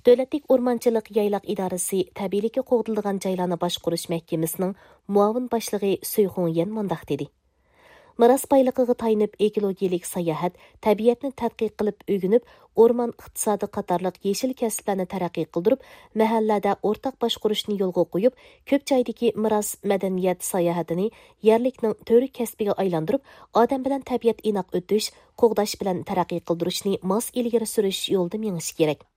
Dövlətlik Ormançılıq Yaylaq İdarəsi təbiilikə qoğdulduğan caylarını başqurۇş məhkəməsinin muavin başlığı Suyxun Yen mundaq dedi. Miras baylığıga tayınıp ekologiyalik sayahat, təbiətni tədqiq qılıb ögünüb, orman iqtisadi qatarlıq yeşil kəsiplərini tərəqqi qıldırıb, məhəllədə ortaq başquruşni yolğa qoyub, köp joydagi miras madaniyat sayahatini yerlikning töri kəsbiga aylandırıb, odam bilan təbiət inoq o'tish, qo'g'dash bilan taraqqiy qildirishni mos ilgari surish yo'lida mengish kerak.